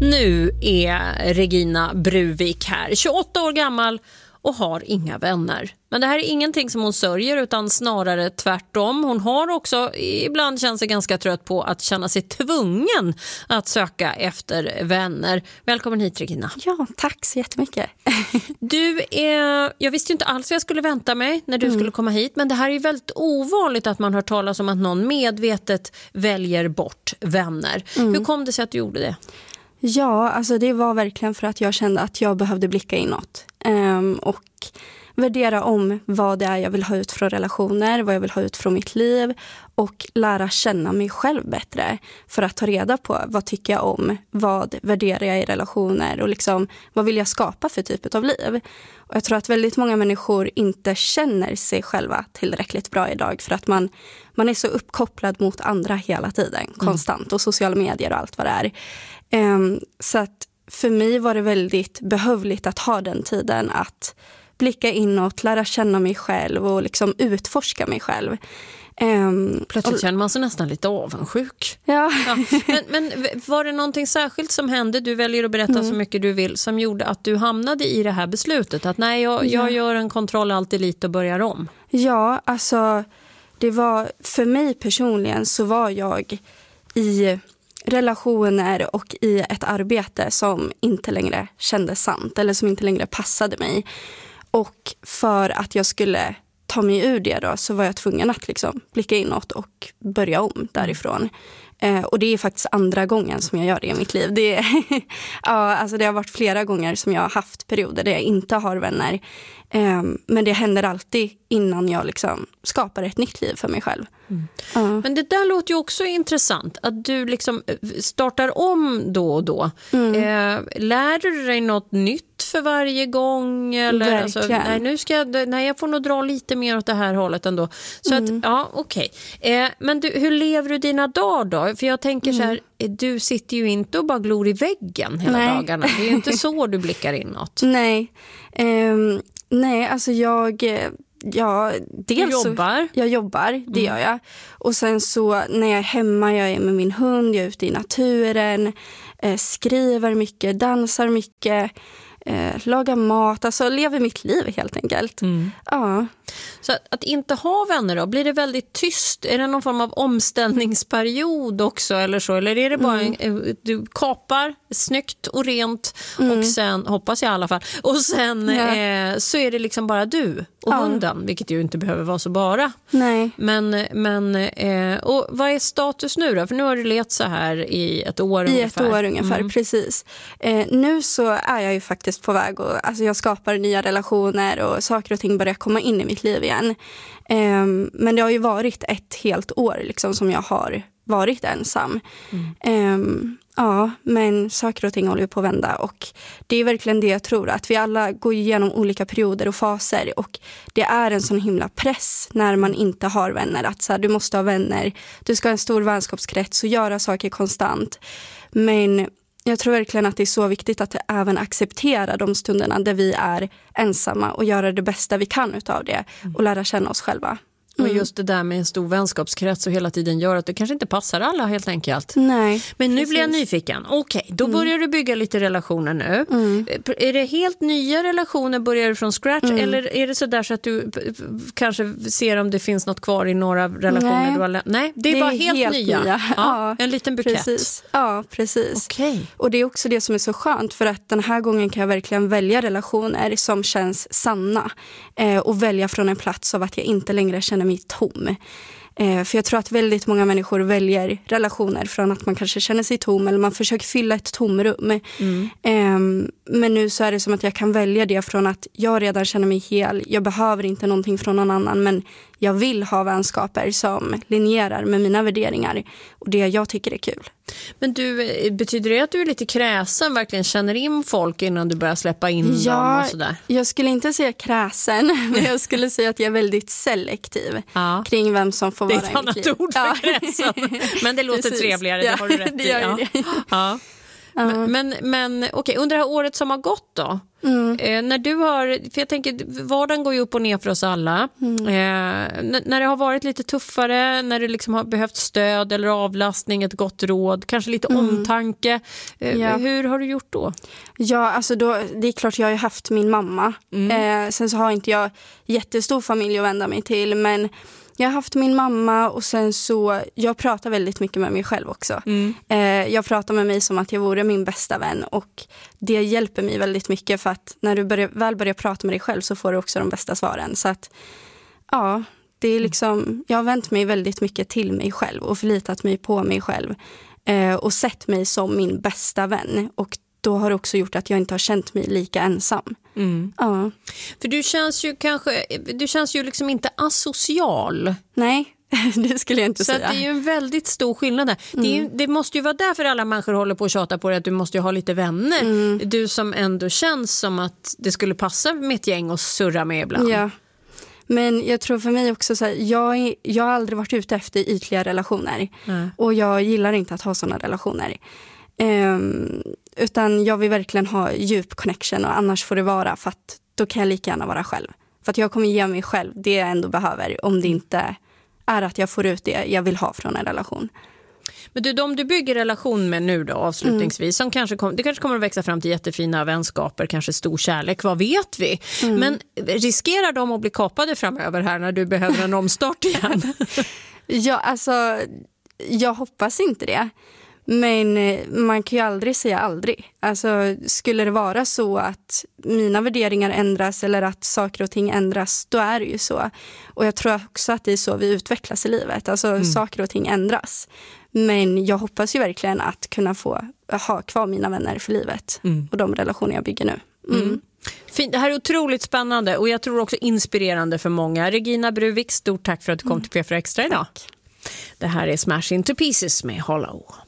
Nu är Regina Bruvik här, 28 år gammal och har inga vänner. Men det här är ingenting som hon sörjer utan snarare tvärtom. Hon har också ibland känt sig ganska trött på att känna sig tvungen att söka efter vänner. Välkommen hit Regina. Ja, tack så jättemycket. Jag visste ju inte alls vad jag skulle vänta mig när du skulle komma hit. Men det här är ju väldigt ovanligt att man hör talas om att någon medvetet väljer bort vänner. Hur kom det sig att du gjorde det? Ja, alltså det var verkligen för att jag kände att jag behövde blicka inåt. Och värdera om vad det är jag vill ha ut från relationer, vad jag vill ha ut från mitt liv och lära känna mig själv bättre för att ta reda på vad tycker jag om, vad värderar jag i relationer och liksom, vad vill jag skapa för typ av liv. Och jag tror att väldigt många människor inte känner sig själva tillräckligt bra idag för att man är så uppkopplad mot andra hela tiden, konstant och sociala medier och allt vad det är. Så att för mig var det väldigt behövligt att ha den tiden att blicka inåt, lära känna mig själv och liksom utforska mig själv. Plötsligt känner man sig nästan lite avundsjuk. Ja. Men var det någonting särskilt som hände? Du väljer att berätta så mycket du vill som gjorde att du hamnade i det här beslutet. Att nej, jag gör en kontroll alltid lite och börjar om. Ja, alltså det var för mig personligen så var jag i relationer och i ett arbete som inte längre kändes sant eller som inte längre passade mig. Och för att jag skulle ta mig ur det då så var jag tvungen att liksom blicka inåt och börja om därifrån. Och det är faktiskt andra gången som jag gör det i mitt liv. Det har varit flera gånger som jag har haft perioder där jag inte har vänner. Men det händer alltid innan jag liksom skapar ett nytt liv för mig själv. Men det där låter ju också intressant. Att du liksom startar om då och då. Lär du dig något nytt för varje gång? Eller, alltså, jag får nog dra lite mer åt det här hållet ändå. Så att, ja, okej. Men hur lever du dina dagar då? För jag tänker så här, du sitter ju inte och bara glor i väggen hela dagarna. Det är ju inte så du blickar inåt. Nej, alltså du jobbar? Jag jobbar, det gör jag. Och sen så när jag är hemma, jag är med min hund, jag är ute i naturen, skriver mycket, dansar mycket, lagar mat, alltså lever mitt liv helt enkelt. Ja. Så att inte ha vänner då, blir det väldigt tyst? Är det någon form av omställningsperiod också eller så? Eller är det bara du kapar snyggt och rent och sen, hoppas jag i alla fall, och sen så är det liksom bara du och hunden, vilket ju inte behöver vara så bara. Nej. Men och vad är status nu då? För nu har du levt så här i ett år ungefär. I ett år ungefär, precis. Nu så är jag ju faktiskt på väg och alltså jag skapar nya relationer och saker och ting börjar komma in i mitt liv igen. Men det har ju varit ett helt år liksom som jag har varit ensam. Men saker och ting håller ju på att vända och det är verkligen det jag tror, att vi alla går igenom olika perioder och faser och det är en sån himla press när man inte har vänner, att så här, du måste ha vänner, du ska ha en stor vänskapskrets och göra saker konstant. Men jag tror verkligen att det är så viktigt att även acceptera de stunderna där vi är ensamma och göra det bästa vi kan utav det och lära känna oss själva. Och just det där med en stor vänskapskrets och hela tiden gör att det kanske inte passar alla helt enkelt. Nej. Men nu blir jag nyfiken. Okej, då börjar du bygga lite relationer nu. Är det helt nya relationer, börjar du från scratch? Eller är det så där så att du kanske ser om det finns något kvar i några relationer? Nej, det är bara helt nya. Ja, en liten bukett. Precis. Ja, precis. Okay. Och det är också det som är så skönt, för att den här gången kan jag verkligen välja relationer som känns sanna. Och välja från en plats av att jag inte längre känner mig tom. För jag tror att väldigt många människor väljer relationer från att man kanske känner sig tom eller man försöker fylla ett tomrum. Men nu så är det som att jag kan välja det från att jag redan känner mig hel. Jag behöver inte någonting från någon annan, men jag vill ha vänskaper som linjerar med mina värderingar och det jag tycker är kul. Men betyder det att du är lite kräsen, verkligen känner in folk innan du börjar släppa in dem och sådär? Jag skulle inte säga kräsen, men jag skulle säga att jag är väldigt selektiv kring vem som får vara i mitt liv. Det är ett annat ord för kräsen, men det låter trevligare, det har du rätt i. Det. Ja. Men okej, under det här året som har gått då, när du har, för jag tänker vardagen går ju upp och ner för oss alla, när det har varit lite tuffare, när det liksom har behövt stöd eller avlastning, ett gott råd, kanske lite omtanke, hur har du gjort då? Ja, alltså då, det är klart jag har ju haft min mamma, sen så har inte jag jättestor familj att vända mig till, men jag har haft min mamma och sen så, jag pratar väldigt mycket med mig själv också. Jag pratar med mig som att jag vore min bästa vän och det hjälper mig väldigt mycket för att när du väl börjar prata med dig själv så får du också de bästa svaren. Så att, ja, det är liksom, jag har vänt mig väldigt mycket till mig själv och förlitat mig på mig själv och sett mig som min bästa vän och då har det också gjort att jag inte har känt mig lika ensam. Ja. För du känns ju liksom inte asocial. Nej, det skulle jag inte säga. Så det är ju en väldigt stor skillnad där. Det måste ju vara därför alla människor håller på att tjata på det, att du måste ju ha lite vänner. Du som ändå känns som att det skulle passa med ett gäng och surra med ibland. Ja. Men jag tror för mig också så här, jag har aldrig varit ute efter ytliga relationer. Och jag gillar inte att ha sådana relationer. Utan jag vill verkligen ha djup connection och annars får det vara för att då kan jag lika gärna vara själv. För att jag kommer ge mig själv det jag ändå behöver om det inte är att jag får ut det jag vill ha från en relation. Men de du bygger relation med nu då avslutningsvis, som det kanske kommer att växa fram till jättefina vänskaper, kanske stor kärlek, vad vet vi? Men riskerar de att bli kapade framöver här när du behöver en omstart igen? Ja, alltså jag hoppas inte det. Men man kan ju aldrig säga aldrig. Alltså, skulle det vara så att mina värderingar ändras eller att saker och ting ändras, då är det ju så. Och jag tror också att det är så vi utvecklas i livet. Alltså saker och ting ändras. Men jag hoppas ju verkligen att kunna få ha kvar mina vänner för livet. Och de relationer jag bygger nu. Fint. Det här är otroligt spännande och jag tror också inspirerande för många. Regina Bruvik, stort tack för att du kom till P4 Extra idag. Tack. Det här är Smash Into Pieces med Hollow.